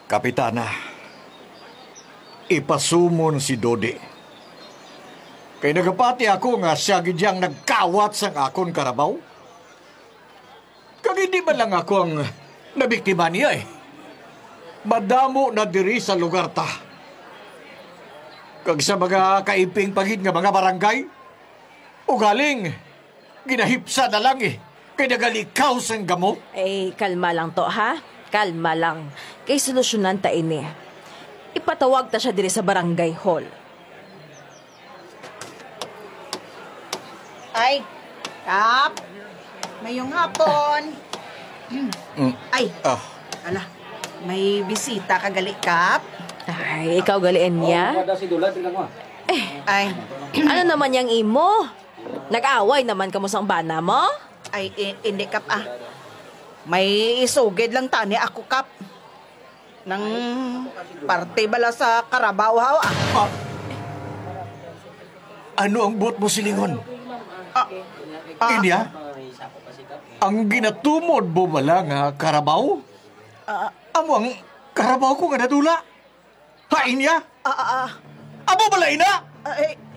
Kapitana, ipasumon si Dodi. Kay nagapati ako nga siya gidyang nagkawat sang akon karabaw. Kag hindi man lang ako ang nabiktima niya eh. Madamo na diri sa lugar ta. Kag sa mga kaiping pagid nga mga barangay, ugaling, ginahipsa na lang eh. Kay nagalikaw sang gamot. Kalma lang to, ha? Kalma lang. Kay solusyonan ta ini. Ipatawag ta siya diri sa barangay hall. Ay, Kap. Mayong hapon. Ay, ala. May bisita ka gali, Kap. Ay, ikaw galian niya? Ay, Ano naman yang imo? Nag-away naman kamo sang bana mo? ay, hindi, Kap, ah. May isugid lang tani ako, Kap. Nang parte bala sa Karabaw, ah. Ano ang buot mo, Silingon? Inya? Ang ginatumod mo bala nga karabaw? Amo ang karabaw ko nga nadula? Ha, Inya? Amo bala ina? Ay,